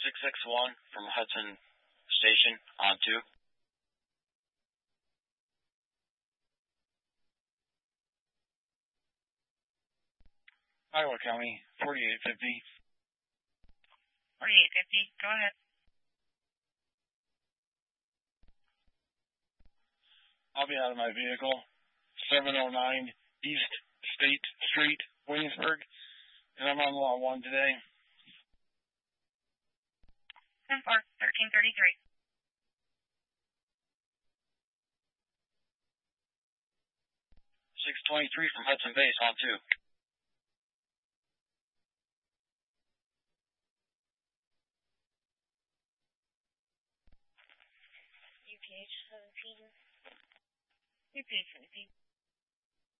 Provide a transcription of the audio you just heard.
661 from Hudson Station on 2. Iowa County, 4850. 4850, go ahead. I'll be out of my vehicle. 709 East State Street, Williamsburg, and I'm on Law 1 today. 1333. 623 from Hudson Base on 2. UPH 17. UPH 17.